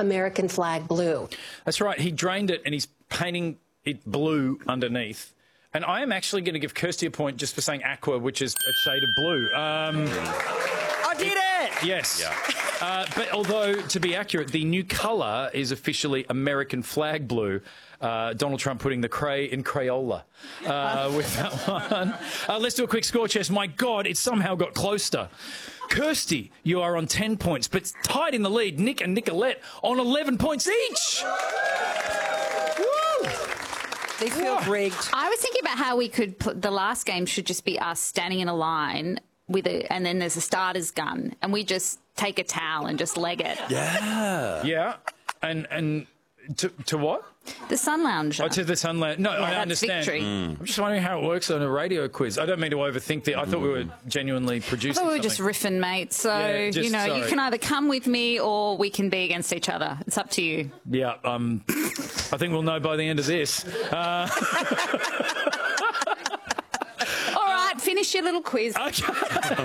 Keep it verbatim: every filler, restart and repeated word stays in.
American flag blue. That's right. He drained it and he's painting it blue underneath. And I am actually going to give Kirsty a point just for saying aqua, which is a shade of blue. Um, I did it! yes. Yeah. Uh, but although, to be accurate, the new colour is officially American flag blue. Uh, Donald Trump putting the cray in Crayola uh, with that one. Uh, let's do a quick score chest. My God, it somehow got closer. Kirsty, you are on ten points, but tied in the lead. Nick and Nicolette on eleven points each. Woo! They feel rigged. I was thinking about how we could put the last game should just be us standing in a line with a, and then there's a starter's gun, and we just take a towel and just leg it. Yeah. Yeah, and and to to what? The Sun Lounge. Oh, to the Sunland. No, Yeah, I that's understand. victory. Mm. I'm just wondering how it works on a radio quiz. I don't mean to overthink it. I thought we were genuinely producing I thought we were something. just riffing, mate. So, Yeah, just- you know, sorry. you can either come with me or we can be against each other. It's up to you. Yeah, um, I think we'll know by the end of this. Uh, All right, finish your little quiz. okay.